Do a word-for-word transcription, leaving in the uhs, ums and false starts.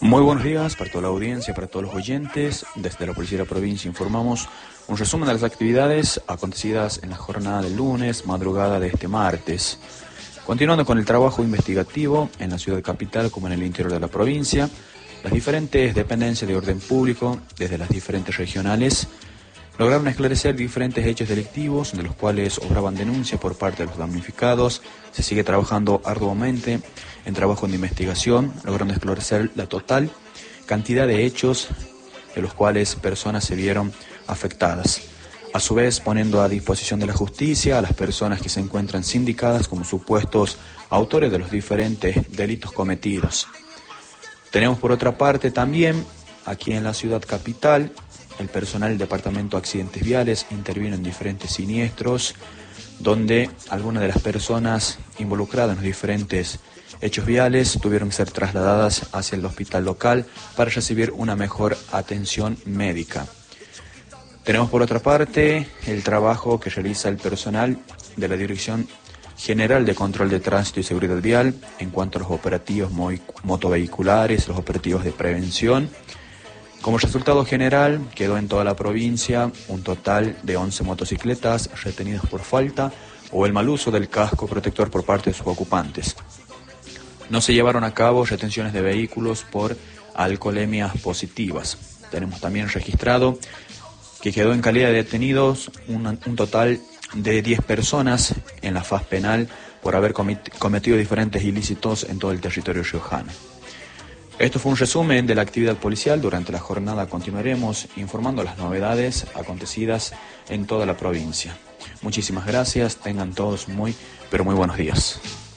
Muy buenos días para toda la audiencia, para todos los oyentes. Desde la Policía de la Provincia informamos un resumen de las actividades acontecidas en la jornada del lunes, madrugada de este martes. Continuando con el trabajo investigativo en la ciudad capital como en el interior de la provincia, las diferentes dependencias de orden público, desde las diferentes regionales, lograron esclarecer diferentes hechos delictivos de los cuales obraban denuncia por parte de los damnificados. Se sigue trabajando arduamente en trabajo de investigación, logrando esclarecer la total cantidad de hechos de los cuales personas se vieron afectadas. A su vez, poniendo a disposición de la justicia a las personas que se encuentran sindicadas como supuestos autores de los diferentes delitos cometidos. Tenemos por otra parte también, aquí en la ciudad capital, el personal del Departamento de Accidentes Viales intervino en diferentes siniestros, donde algunas de las personas involucradas en los diferentes hechos viales tuvieron que ser trasladadas hacia el hospital local para recibir una mejor atención médica. Tenemos por otra parte el trabajo que realiza el personal de la Dirección General de Control de Tránsito y Seguridad Vial en cuanto a los operativos motovehiculares, los operativos de prevención. Como resultado general, quedó en toda la provincia un total de once motocicletas retenidas por falta o el mal uso del casco protector por parte de sus ocupantes. No se llevaron a cabo retenciones de vehículos por alcoholemias positivas. Tenemos también registrado que quedó en calidad de detenidos un, un total de diez personas en la faz penal por haber cometido diferentes ilícitos en todo el territorio riojano. Esto fue un resumen de la actividad policial. Durante la jornada continuaremos informando las novedades acontecidas en toda la provincia. Muchísimas gracias, tengan todos muy, pero muy buenos días.